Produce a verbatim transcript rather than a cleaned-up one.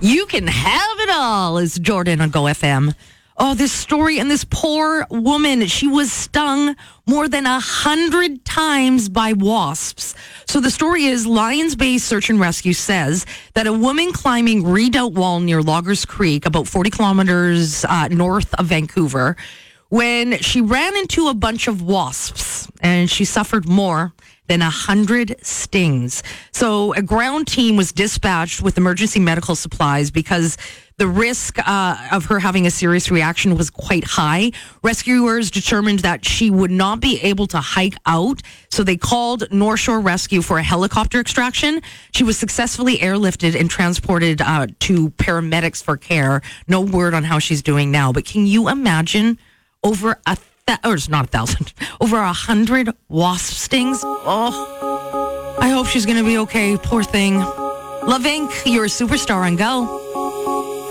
You can have it all, is Jordan on Go F M. Oh, this story and this poor woman, she was stung more than a hundred times by wasps. So the story is Lions Bay Search and Rescue says that a woman climbing Redoubt Wall near Loggers Creek, about forty kilometers uh, north of Vancouver, when she ran into a bunch of wasps and she suffered more than a hundred stings. So a ground team was dispatched with emergency medical supplies because the risk uh, of her having a serious reaction was quite high. Rescuers determined that she would not be able to hike out, so they called North Shore Rescue for a helicopter extraction. She was successfully airlifted and transported uh, to paramedics for care. No word on how she's doing now, but can you imagine over a th- or it's not a thousand, over a hundred wasp stings? Oh, I hope she's going to be okay. Poor thing. Love Incorporated, you're a superstar on Go.